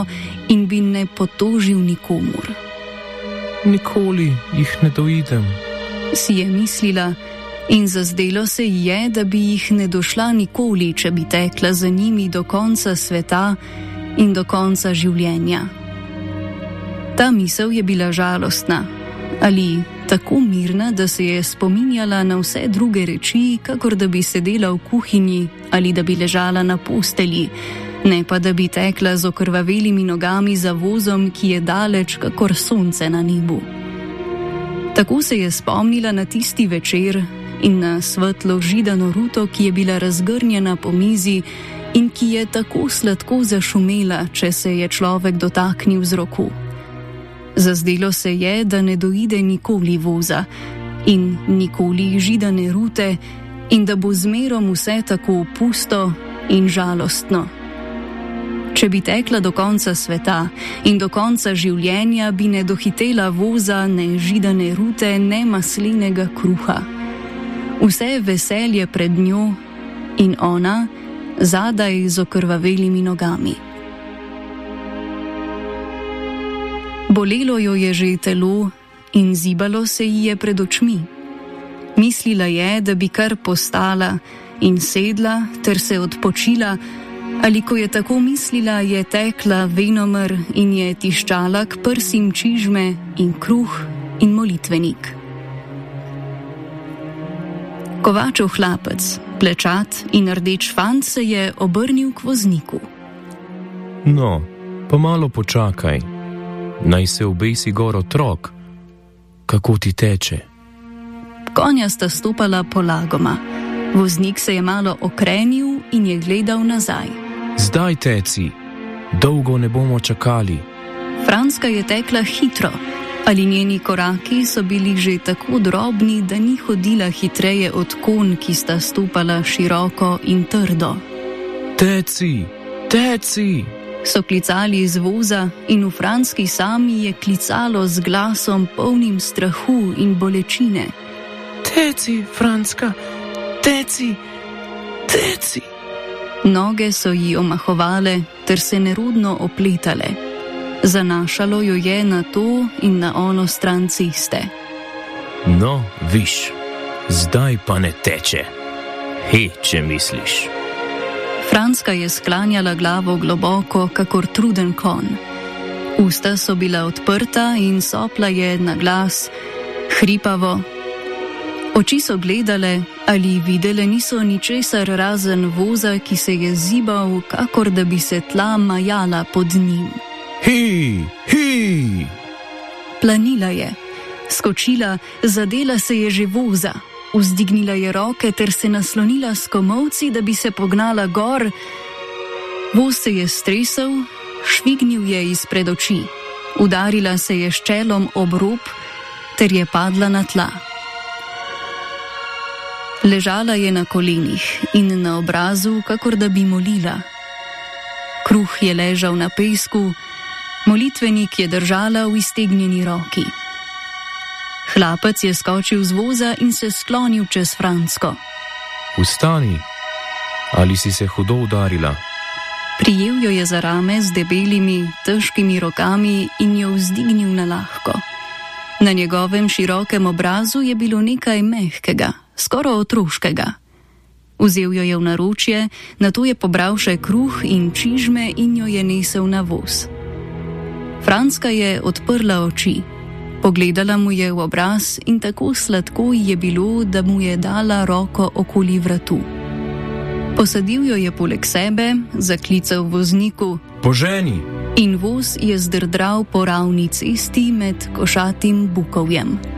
hrano in bi ne potožil nikomur. Nikoli jih ne doidem, si je mislila, in zazdelo se ji je, da bi jih ne došla nikoli, če bi tekla za njimi do konca sveta in do konca življenja. Ta misel je bila žalostna, ali tako mirna, da se je spominjala na vse druge reči, kakor da bi sedela v kuhinji ali da bi ležala na postelji, ne pa da bi tekla z okrvavelimi nogami za vozom, ki je daleč kakor sonce na nebu. Tako se je spomnila na tisti večer in na svetlo židano ruto, ki je bila razgrnjena po mizi in ki je tako sladko zašumela, če se je človek dotaknil z roko. Zazdelo se je, da ne doide nikoli voza in nikoli židane rute in da bo zmerom vse tako pusto in žalostno. Če bi tekla do konca sveta in do konca življenja, bi ne dohitela voza, ne židane rute, ne maslenega kruha. Vse veselje pred njo in ona zadaj z okrvavelimi nogami. Bolelo jo je že telo in zibalo se ji je pred očmi. Mislila je, da bi kar postala in sedla ter se odpočila, ali ko je tako mislila, je tekla venomer in je tiščala k prsim čižme in kruh in molitvenik. Kovačev hlapec, plečat in rdeč fant se je obrnil k vozniku. No, pa malo počakaj. Naj se obesi gor otrok. Kako ti teče? Konja sta stopala polagoma. Voznik se je malo okrenil in je gledal nazaj. Zdaj teci, dolgo ne bomo čakali. Franska je tekla hitro, ali njeni koraki so bili že tako drobni, da ni hodila hitreje od konj, ki sta stopala široko in trdo. Teci, teci! So klicali iz voza in v Franski sami je klicalo z glasom polnim strahu in bolečine. Teci, Franska, teci, teci! Noge so ji omahovale ter se nerodno opletale. Zanašalo jo je na to in na ono stran ceste. No, viš, zdaj pa ne teče. Hej, če misliš. Franska je sklanjala glavo globoko, kakor truden konj. Usta so bila odprta in sopla je na glas, hripavo. Oči so gledale, ali videle niso ničesar razen voza, ki se je zibal, kakor da bi se tla majala pod njim. Hej, hej! Planila je, skočila, zadela se je že voza. Vzdignila je roke ter se naslonila s komolci, da bi se pognala gor. Voz se je stresel, švignil je izpred oči. Udarila se je s čelom ob rob ter je padla na tla. Ležala je na kolenih in na obrazu, kakor da bi molila. Kruh je ležal na pesku, molitvenik je držala v iztegnjeni roki. Hlapec je skočil z voza in se sklonil čez Fransko. Vstani, ali si se hudo udarila? Prijel jo je za rame z debelimi, težkimi rokami in jo vzdignil na lahko. Na njegovem širokem obrazu je bilo nekaj mehkega, skoraj otroškega. Vzel jo je v naročje, nato je pobral še kruh in čižme in jo je nesel na voz. Franska je odprla oči. Pogledala mu je v obraz in tako sladko ji je bilo, da mu je dala roko okoli vratu. Posadil jo je poleg sebe, zaklical vozniku Poženi! In voz je zdrdral po ravni cesti med košatim bukovjem.